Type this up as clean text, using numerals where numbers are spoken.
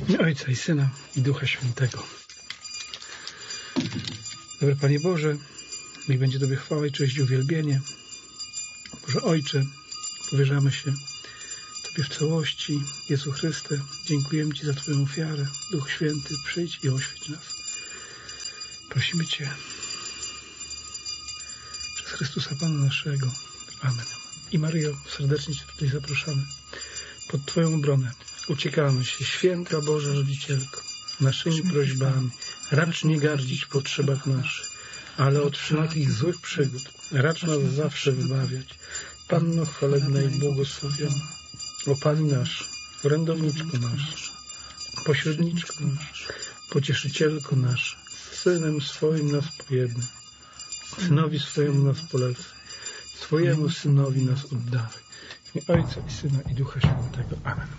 Ojca i Syna i Ducha Świętego. Dobry Panie Boże, niech będzie Tobie chwała i cześć i uwielbienie. Boże Ojcze, powierzamy się Tobie w całości. Jezu Chryste, dziękujemy Ci za Twoją ofiarę. Duch Święty, przyjdź i oświeć nas. Prosimy Cię przez Chrystusa Pana naszego. Amen. I Maryjo, serdecznie Cię tutaj zapraszamy. Pod Twoją obronę uciekamy się, Święta Boża Rodzicielko, naszymi prośbami. Racz nie gardzić w potrzebach naszych, ale od wszelkich złych przygód racz nas zawsze wybawiać. Panno chwalebna i błogosławiona, o Pani nasz, orędowniczko nasz, pośredniczko nasz, pocieszycielko nasz, Synem swoim nas pojednaj, Synowi swojemu nas polecaj, swojemu Synowi nas oddawaj. W imię Ojca i Syna i Ducha Świętego. Amen.